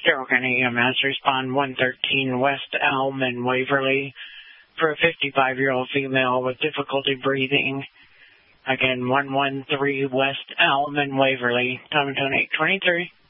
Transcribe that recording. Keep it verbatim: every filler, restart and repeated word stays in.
Carroll County E M S, respond one thirteen West Elm in Waverly for a fifty-five-year-old female with difficulty breathing. Again, one one three West Elm in Waverly. Tom and Tone eight twenty-three.